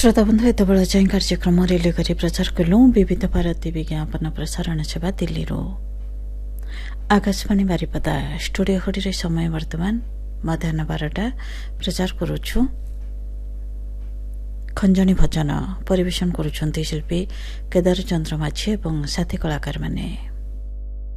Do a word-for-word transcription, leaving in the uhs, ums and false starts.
श्रोता बंधु एत बेला चाहिँ कार्यक्रम रेडियो गरी प्रचार कलु विविध भारती विज्ञापन प्रसारण सेवा दिल्ली रो आकाशवाणी बारिपदा स्टूडियो खड़ी समय वर्तमान मध्याह बारटा प्रचार करुछु। खंजनी भजन परिवेशन करुछन्ति शिल्पी केदार चंद्र माझी एवं साथी कलाकार माने।